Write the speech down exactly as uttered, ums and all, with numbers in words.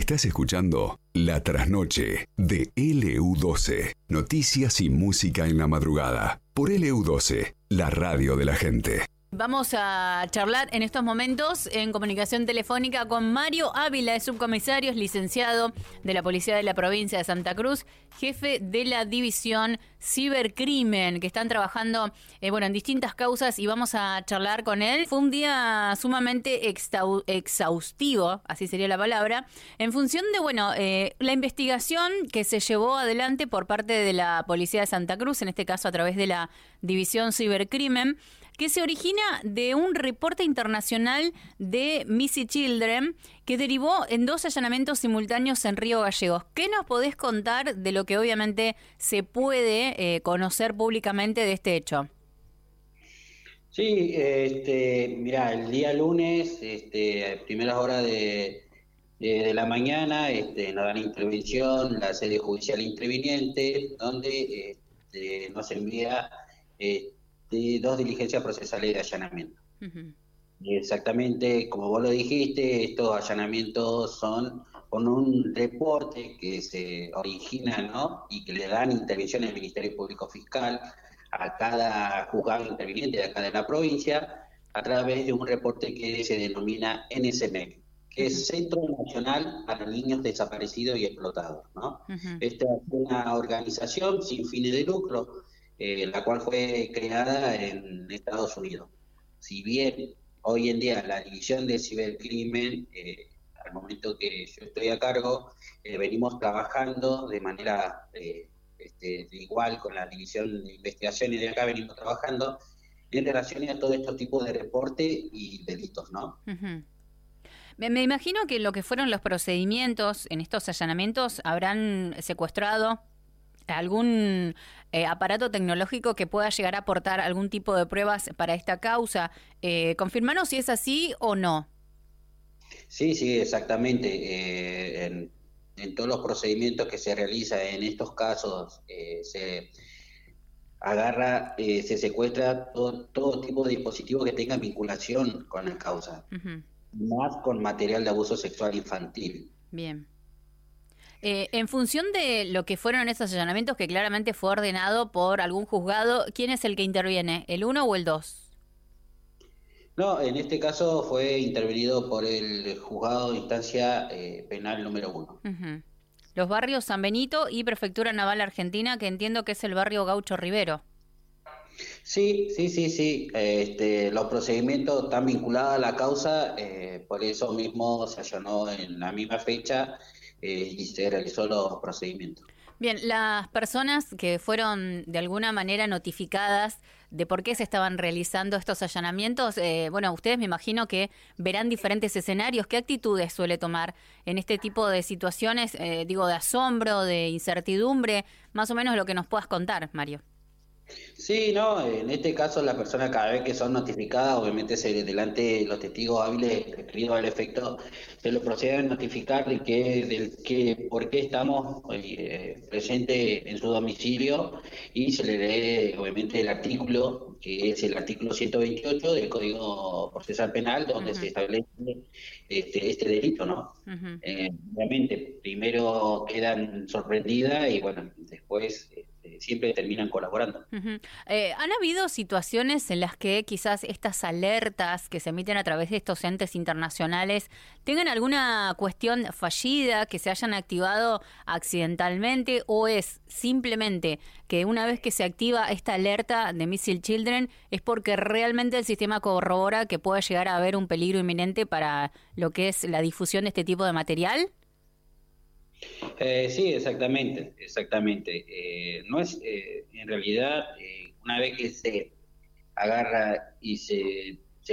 Estás escuchando La Trasnoche de L U doce. Noticias y música en la madrugada. Por L U doce, la radio de la gente. Vamos a charlar en estos momentos en comunicación telefónica con Mario Ávila, es subcomisario, es licenciado de la Policía de la Provincia de Santa Cruz, jefe de la División Cibercrimen, que están trabajando eh, bueno, en distintas causas y vamos a charlar con él. Fue un día sumamente exau- exhaustivo, así sería la palabra, en función de bueno eh, la investigación que se llevó adelante por parte de la Policía de Santa Cruz, en este caso a través de la División Cibercrimen, que se origina de un reporte internacional de Missing Children que derivó en dos allanamientos simultáneos en Río Gallegos. ¿Qué nos podés contar de lo que obviamente se puede eh, conocer públicamente de este hecho? Sí, este, mirá, el día lunes, este, a primeras horas de, de, de la mañana, este, nos dan intervención la sede judicial interviniente, donde este, nos envía eh, de dos diligencias procesales de allanamiento. Uh-huh. Exactamente, como vos lo dijiste, estos allanamientos son con un reporte que se origina, ¿no? Y que le dan intervención al Ministerio Público Fiscal a cada juzgado interviniente de acá de la provincia a través de un reporte que se denomina N S M E C, que uh-huh. es Centro Nacional para Niños Desaparecidos y Explotados, ¿no? Uh-huh. Esta es una organización sin fines de lucro, Eh, la cual fue creada en Estados Unidos. Si bien hoy en día la división de cibercrimen, eh, al momento que yo estoy a cargo, eh, venimos trabajando de manera eh, este, de igual con la división de investigaciones de acá, venimos trabajando en relación a todos estos tipos de reportes y delitos, ¿no? Uh-huh. Me, me imagino que lo que fueron los procedimientos en estos allanamientos habrán secuestrado algún eh, aparato tecnológico que pueda llegar a aportar algún tipo de pruebas para esta causa. Eh, confirmanos si es así o no. Sí, sí, exactamente. Eh, en, en todos los procedimientos que se realizan en estos casos, eh, se agarra, eh, se secuestra todo, todo tipo de dispositivos que tengan vinculación con la causa, uh-huh. más con material de abuso sexual infantil. Bien. Eh, en función de lo que fueron esos allanamientos, que claramente fue ordenado por algún juzgado, ¿quién es el que interviene? ¿El uno o el dos? No, en este caso fue intervenido por el juzgado de instancia eh, penal número uno. Uh-huh. Los barrios San Benito y Prefectura Naval Argentina, que entiendo que es el barrio Gaucho Rivero. Sí, sí, sí, sí. Este, los procedimientos están vinculados a la causa, eh, por eso mismo se allanó en la misma fecha eh, y se realizó los procedimientos. Bien, las personas que fueron de alguna manera notificadas de por qué se estaban realizando estos allanamientos, eh, bueno, ustedes me imagino que verán diferentes escenarios. ¿Qué actitudes suele tomar en este tipo de situaciones, eh, digo, de asombro, de incertidumbre? Más o menos lo que nos puedas contar, Mario. Sí, no, en este caso las personas cada vez que son notificadas, obviamente se delante de los testigos hábiles referidos al efecto, se lo proceden a notificar de que, del que por qué estamos eh, presentes en su domicilio y se le lee obviamente el artículo, que es el artículo ciento veintiocho del Código Procesal Penal, donde uh-huh. se establece este, este delito, ¿no? Uh-huh. Eh, obviamente, primero quedan sorprendidas y bueno, después eh, siempre terminan colaborando. Uh-huh. Eh, ¿Han habido situaciones en las que quizás estas alertas que se emiten a través de estos entes internacionales tengan alguna cuestión fallida, que se hayan activado accidentalmente, o es simplemente que una vez que se activa esta alerta de Missing Children es porque realmente el sistema corrobora que pueda llegar a haber un peligro inminente para lo que es la difusión de este tipo de material? Eh, sí, exactamente, exactamente. Eh, no es, eh, en realidad, eh, una vez que se agarra y se